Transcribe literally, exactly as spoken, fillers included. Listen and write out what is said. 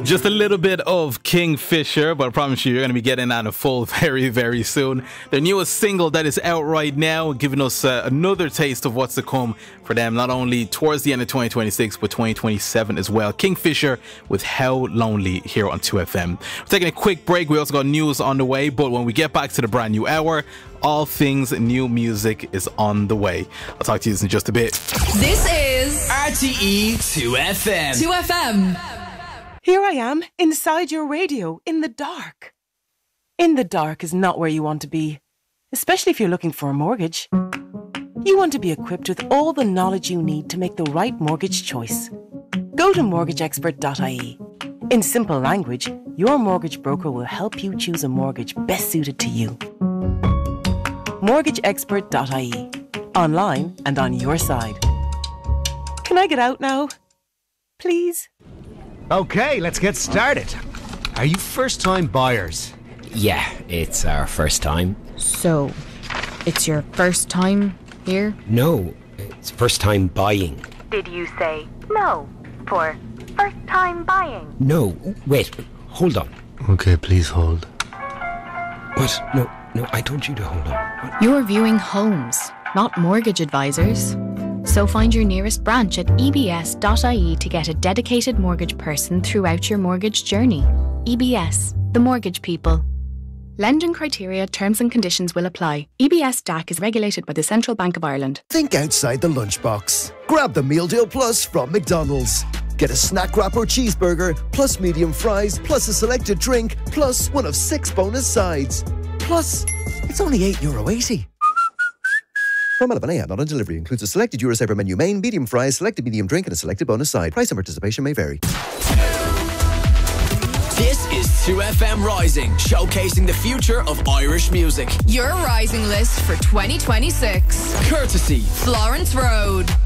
Just a little bit of Kingfisher, but I promise you, you're going to be getting that in full very, very soon. Their newest single that is out right now, giving us uh, another taste of what's to come for them, not only towards the end of twenty twenty-six, but twenty twenty-seven as well. Kingfisher with How Lonely here on two F M. We're taking a quick break. We also got news on the way, but when we get back to the brand new hour, all things new music is on the way. I'll talk to you in just a bit. This is R T E two F M. two F M. Here I am, inside your radio, in the dark. In the dark is not where you want to be, especially if you're looking for a mortgage. You want to be equipped with all the knowledge you need to make the right mortgage choice. Go to mortgage expert dot I E. In simple language, your mortgage broker will help you choose a mortgage best suited to you. mortgage expert dot I E. Online and on your side. Can I get out now? Please? Okay, let's get started. Are you first-time buyers? Yeah, it's our first time. So, it's your first time here? No, it's first time buying. Did you say no for first time buying? No, wait, hold on. Okay, please hold. What? No, no, I told you to hold on. What? You're viewing homes, not mortgage advisors. So find your nearest branch at E B S dot I E to get a dedicated mortgage person throughout your mortgage journey. E B S, the mortgage people. Lending criteria, terms and conditions will apply. E B S D A C is regulated by the Central Bank of Ireland. Think outside the lunchbox. Grab the Meal Deal Plus from McDonald's. Get a snack wrap or cheeseburger, plus medium fries, plus a selected drink, plus one of six bonus sides. Plus, it's only eight euro eighty. From eleven a m on delivery includes a selected Eurosaver menu main, medium fries, selected medium drink and a selected bonus side. Price and participation may vary. This is two F M Rising, showcasing the future of Irish music. Your rising list for twenty twenty-six. Courtesy Florence Road.